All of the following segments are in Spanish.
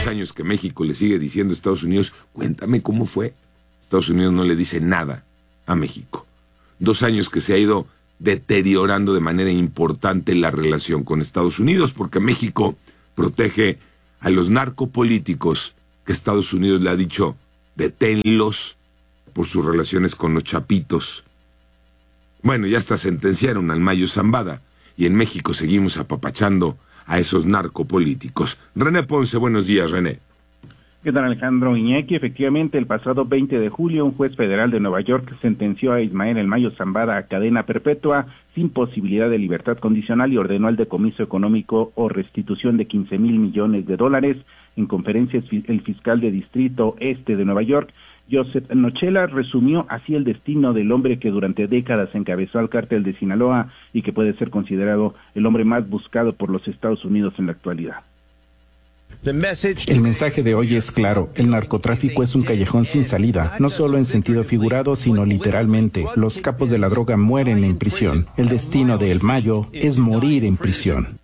2 años que México le sigue diciendo a Estados Unidos, cuéntame cómo fue. Estados Unidos no le dice nada a México. 2 años que se ha ido deteriorando de manera importante la relación con Estados Unidos, porque México protege a los narcopolíticos que Estados Unidos le ha dicho, deténlos por sus relaciones con los chapitos. Bueno, ya hasta sentenciaron al Mayo Zambada, y en México seguimos apapachando a esos narcopolíticos. René Ponce, buenos días, René. ¿Qué tal, Alejandro Iñaki? Efectivamente, el pasado 20 de julio, un juez federal de Nueva York sentenció a Ismael El Mayo Zambada a cadena perpetua sin posibilidad de libertad condicional y ordenó el decomiso económico o restitución de $15,000 millones. En conferencia, el fiscal de Distrito Este de Nueva York, Joseph Nochela, resumió así el destino del hombre que durante décadas encabezó al cártel de Sinaloa y que puede ser considerado el hombre más buscado por los Estados Unidos en la actualidad. El mensaje de hoy es claro, el narcotráfico es un callejón sin salida, no solo en sentido figurado, sino literalmente. Los capos de la droga mueren en prisión. El destino de El Mayo es morir en prisión.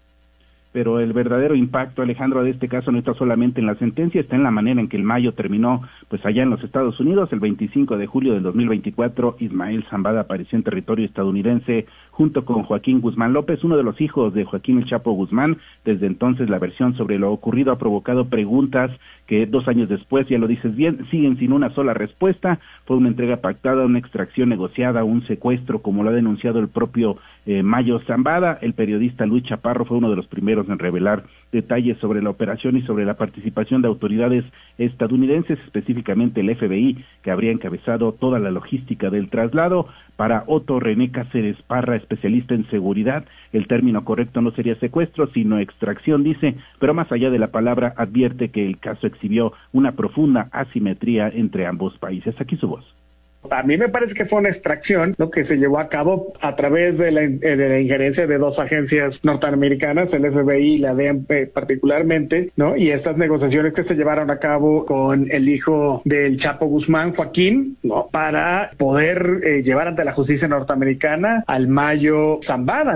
Pero el verdadero impacto, Alejandro, de este caso no está solamente en la sentencia, está en la manera en que El Mayo terminó, pues allá en los Estados Unidos. El 25 de julio del 2024, Ismael Zambada apareció en territorio estadounidense junto con Joaquín Guzmán López, uno de los hijos de Joaquín El Chapo Guzmán. Desde entonces, la versión sobre lo ocurrido ha provocado preguntas que 2 años después, ya lo dices bien, siguen sin una sola respuesta. Fue una entrega pactada, una extracción negociada, un secuestro, como lo ha denunciado el propio Mayo Zambada. El periodista Luis Chaparro fue uno de los primeros en revelar detalles sobre la operación y sobre la participación de autoridades estadounidenses, específicamente el FBI, que habría encabezado toda la logística del traslado. Para Otto René Cáceres Parra, especialista en seguridad, el término correcto no sería secuestro, sino extracción, dice, pero más allá de la palabra, advierte que el caso exhibió una profunda asimetría entre ambos países. Aquí su voz. A mí me parece que fue una extracción lo que se llevó a cabo a través de la injerencia de 2 agencias norteamericanas, el FBI y la DEA particularmente, ¿no? Y estas negociaciones que se llevaron a cabo con el hijo del Chapo Guzmán, Joaquín, ¿no? Para poder llevar ante la justicia norteamericana al Mayo Zambada.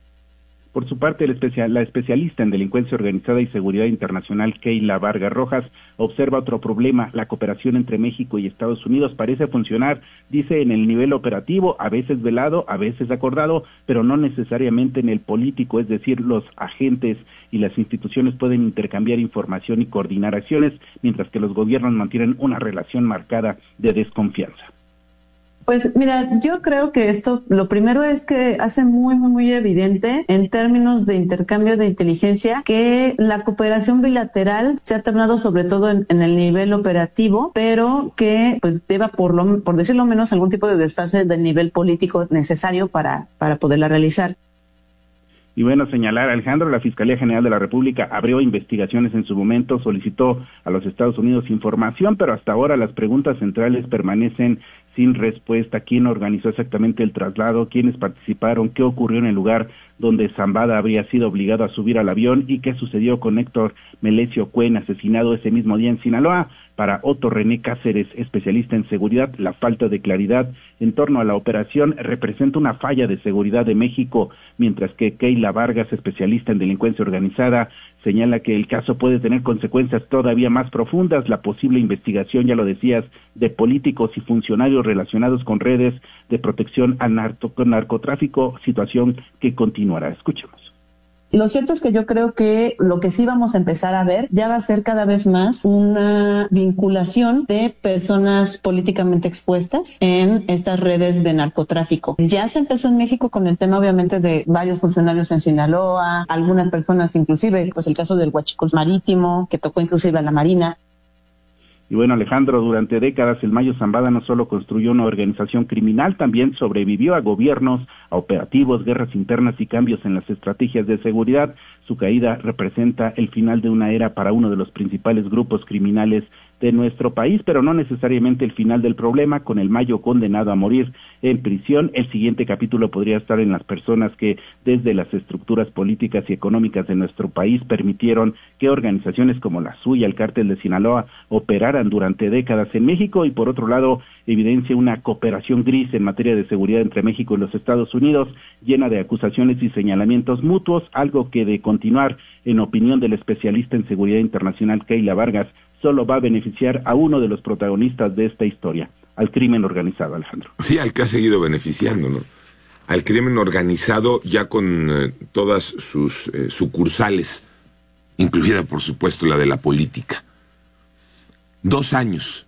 Por su parte, la especialista en delincuencia organizada y seguridad internacional, Keila Vargas Rojas, observa otro problema. La cooperación entre México y Estados Unidos parece funcionar, dice, en el nivel operativo, a veces velado, a veces acordado, pero no necesariamente en el político, es decir, los agentes y las instituciones pueden intercambiar información y coordinar acciones, mientras que los gobiernos mantienen una relación marcada de desconfianza. Pues mira, yo creo que esto, lo primero es que hace muy evidente en términos de intercambio de inteligencia que la cooperación bilateral se ha tornado sobre todo en el nivel operativo, pero que pues lleva por decirlo menos algún tipo de desfase del nivel político necesario para poderla realizar. Y bueno, señalar, Alejandro, la Fiscalía General de la República abrió investigaciones en su momento, solicitó a los Estados Unidos información, pero hasta ahora las preguntas centrales permanecen sin respuesta. ¿Quién organizó exactamente el traslado? ¿Quiénes participaron? ¿Qué ocurrió en el lugar donde Zambada habría sido obligado a subir al avión? ¿Y qué sucedió con Héctor Melesio Cuen, asesinado ese mismo día en Sinaloa? Para Otto René Cáceres, especialista en seguridad, la falta de claridad en torno a la operación representa una falla de seguridad de México, mientras que Keila Vargas, especialista en delincuencia organizada, señala que el caso puede tener consecuencias todavía más profundas. La posible investigación, ya lo decías, de políticos y funcionarios relacionados con redes de protección al narcotráfico, situación que continuará. Escuchemos. Lo cierto es que yo creo que lo que sí vamos a empezar a ver ya va a ser cada vez más una vinculación de personas políticamente expuestas en estas redes de narcotráfico. Ya se empezó en México con el tema obviamente de varios funcionarios en Sinaloa, algunas personas inclusive, pues el caso del Huachicol Marítimo, que tocó inclusive a la Marina. Y bueno, Alejandro, durante décadas el Mayo Zambada no solo construyó una organización criminal, también sobrevivió a gobiernos, a operativos, guerras internas y cambios en las estrategias de seguridad. Su caída representa el final de una era para uno de los principales grupos criminales de nuestro país, pero no necesariamente el final del problema. Con el Mayo condenado a morir en prisión, el siguiente capítulo podría estar en las personas que desde las estructuras políticas y económicas de nuestro país permitieron que organizaciones como la suya, el Cártel de Sinaloa, operaran durante décadas en México, y por otro lado evidencia una cooperación gris en materia de seguridad entre México y los Estados Unidos, llena de acusaciones y señalamientos mutuos, algo que, de continuar, en opinión del especialista en seguridad internacional Keila Vargas, solo va a beneficiar a uno de los protagonistas de esta historia, al crimen organizado, Alejandro. Sí, al que ha seguido beneficiando, ¿no? Al crimen organizado, ya con todas sus sucursales, incluida por supuesto la de la política. 2 años